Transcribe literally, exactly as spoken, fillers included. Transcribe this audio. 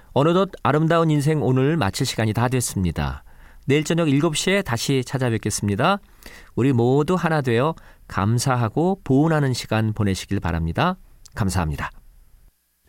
어느덧 아름다운 인생 오늘 마칠 시간이 다 됐습니다. 내일 저녁 일곱 시에 다시 찾아뵙겠습니다. 우리 모두 하나 되어 감사하고 보은하는 시간 보내시길 바랍니다. 감사합니다.